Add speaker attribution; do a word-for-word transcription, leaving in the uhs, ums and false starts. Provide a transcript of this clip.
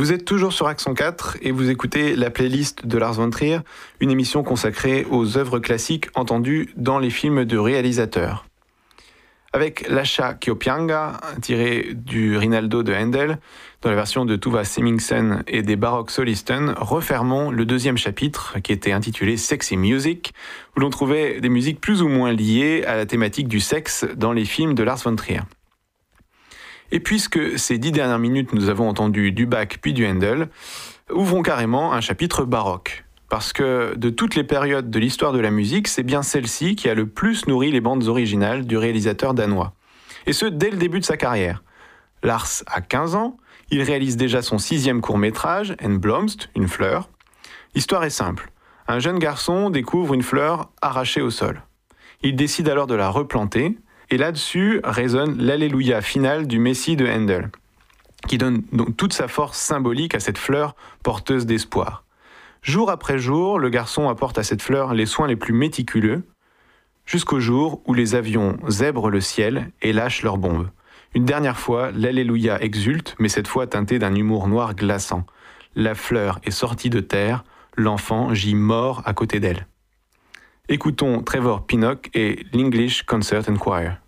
Speaker 1: Vous êtes toujours sur Accent quatre et vous écoutez la playlist de Lars von Trier, une émission consacrée aux œuvres classiques entendues dans les films de réalisateurs. Avec Lascia ch'io pianga, tiré du Rinaldo de Handel, dans la version de Tuva Semmingsen et des Baroque Solisten, refermons le deuxième chapitre qui était intitulé Sexy Music, où l'on trouvait des musiques plus ou moins liées à la thématique du sexe dans les films de Lars von Trier. Et puisque ces dix dernières minutes nous avons entendu du Bach puis du Handel, ouvrons carrément un chapitre baroque. Parce que de toutes les périodes de l'histoire de la musique, c'est bien celle-ci qui a le plus nourri les bandes originales du réalisateur danois. Et ce, dès le début de sa carrière. Lars a quinze ans, il réalise déjà son sixième court-métrage, En Blomst, une fleur. L'histoire est simple. Un jeune garçon découvre une fleur arrachée au sol. Il décide alors de la replanter, et là-dessus résonne l'Alléluia final du Messie de Handel, qui donne donc toute sa force symbolique à cette fleur porteuse d'espoir. Jour après jour, le garçon apporte à cette fleur les soins les plus méticuleux, jusqu'au jour où les avions zèbrent le ciel et lâchent leurs bombes. Une dernière fois, l'Alléluia exulte, mais cette fois teinté d'un humour noir glaçant. La fleur est sortie de terre, l'enfant gît mort à côté d'elle. Écoutons Trevor Pinnock et l'English Concert and Choir.